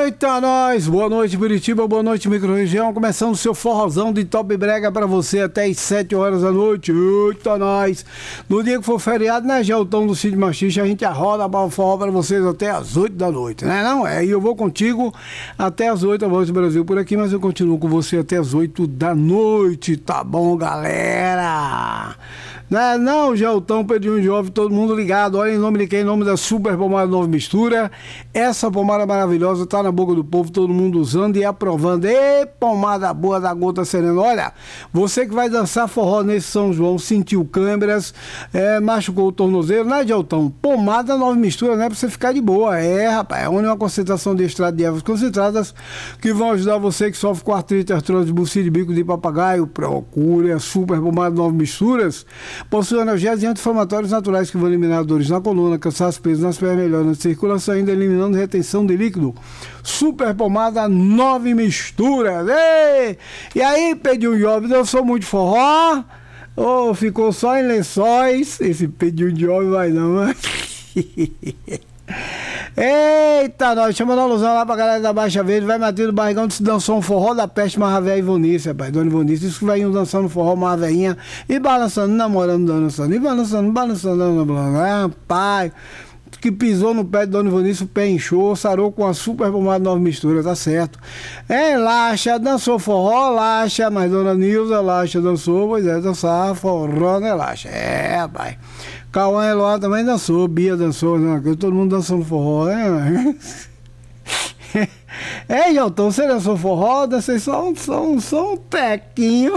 Eita, nós! Boa noite, Curitiba, boa noite, microrregião. Começando o seu forrozão de top brega pra você até as 7 horas da noite. Eita, nós! No dia que for feriado, né, Geltão do Cid Machixe, a gente arroda o forró pra vocês até as 8 da noite, né? Não é? E eu vou contigo até as 8 da noite, Brasil por aqui, mas eu continuo com você até as 8 da noite, tá bom, galera? Não, Geltão, Pedrinho Jovem, todo mundo ligado. Olha, em nome de quem? Em nome da Super Pomada Nova Mistura. Essa pomada maravilhosa tá na boca do povo, todo mundo usando e aprovando. Ê, pomada boa da Gota Serena. Olha, você que vai dançar forró nesse São João, sentiu câimbras, machucou o tornozelo, né, Geltão? Pomada Nova Mistura, né, pra você ficar de boa. É, rapaz, é uma concentração de extrato de ervas concentradas que vão ajudar você que sofre com artrite, artrose, bucite, bico de papagaio. Procure a Super Pomada Nova Misturas. Possui analgésicos e anti-inflamatórios naturais que vão eliminar dores na coluna, cansaço, peso nas pernas, melhorando a circulação, ainda eliminando retenção de líquido. Super Pomada 9 Misturas. Ei! E aí, Pedinho Jovem, dançou muito forró? Ou ficou só em lençóis? Esse Pedinho Jovem vai não, mas... Eita, nós chama a alusão lá pra galera da Baixa Verde, vai Matheus do Barrigão, se dançou um forró da peste Marravé Ivonice, rapaz, Dona Ivonice, isso que vai indo dançando forró Marraveinha e balançando, namorando, dançando, e balançando, rapaz, que pisou no pé de Dona Ivonice, o pé inchou, sarou com a Super Pomada Nova Mistura, tá certo. Laxa, dançou forró, Laxa, mas Dona Nilza, Laxa dançou, pois é, dançar forró, né, Laxa? Rapaz. Cauã Eloá também dançou, Bia dançou, né? Todo mundo dançando forró, né? Geltão, você dançou forró? Dancei só um tequinho.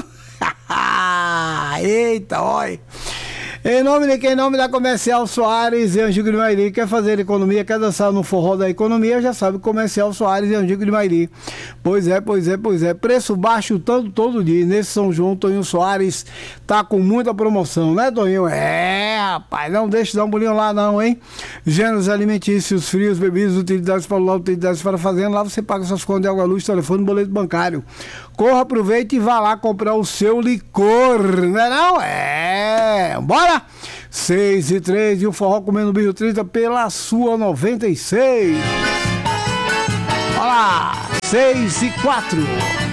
Eita, olha. Em nome de quem? Em nome da Comercial Soares e Angico de Mairi. Quer fazer economia, quer dançar no forró da economia, já sabe, Comercial Soares e Angico de Mairi. Pois é. Preço baixo tanto todo dia. Nesse São João, Toninho Soares tá com muita promoção, né, Toninho? Rapaz, não deixe de dar um bolinho lá não, hein? Gêneros alimentícios, frios, bebidas, utilidades para o lar, utilidades para a fazenda. Lá você paga suas contas de água, luz, telefone, boleto bancário. Corra, aproveite e vá lá comprar o seu licor, né não? Bora! 6h03 e o forró comendo bicho 30 pela sua 96. Olha lá, 6h04.